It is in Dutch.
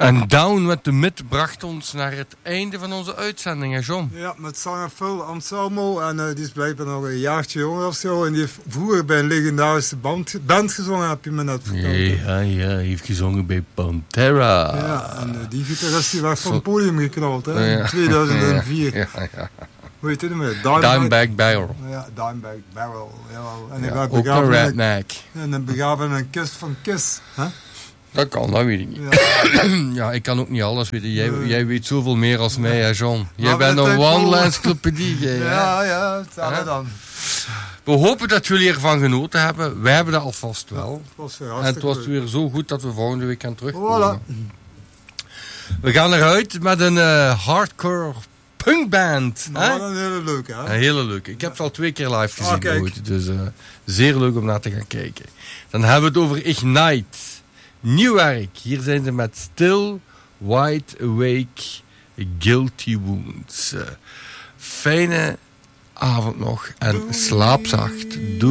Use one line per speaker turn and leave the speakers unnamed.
En Down with the Mid bracht ons naar het einde van onze uitzending, hè John?
Ja, met zanger Phil Anselmo. En die is blijkbaar nog een jaartje jonger of zo. En die heeft vroeger bij een legendarische band gezongen, heb je me net verteld.
Ja, hij heeft gezongen bij Pantera.
Ja, en die gitarist die werd van het podium geknald, hè, in 2004.
Ja.
Hoe heet het meer?
Dimebag Barrel.
Ja, Dimebag Barrel. Jawel. En
Ja, ook een redneck.
En begraven in een kist van Kiss. Huh?
Dat kan, dat weet ik niet. Ja, ik kan ook niet alles weten. Jij weet zoveel meer als mij, hè John. Jij bent een one-encyclopedie.
Ja, hetzelfde dan.
We hopen dat jullie ervan genoten hebben. Wij hebben dat alvast wel.
En
het was weer zo goed dat we volgende week gaan terugkomen. Voilà. We gaan eruit met een hardcore punkband.
Nou, een hele leuke, hè?
Een hele leuke. Ik heb het al 2 keer live gezien. Dus zeer leuk om naar te gaan kijken. Dan hebben we het over Ignite. Nieuw werk. Hier zijn ze met Still, Wide Awake, Guilty Wounds. Fijne avond nog en slaap zacht. Doei.